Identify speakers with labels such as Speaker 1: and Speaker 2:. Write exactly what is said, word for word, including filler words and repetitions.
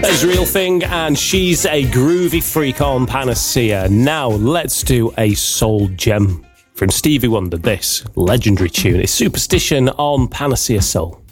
Speaker 1: There's Real Thing, and she's a groovy freak on Panacea. Now, let's do a soul gem from Stevie Wonder. This legendary tune is Superstition on Panacea Soul.